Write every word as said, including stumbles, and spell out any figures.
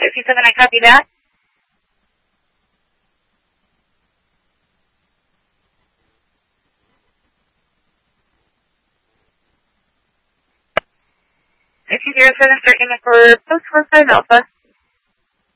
two seven, I copy that. two zero seven, start in for post four five Alpha.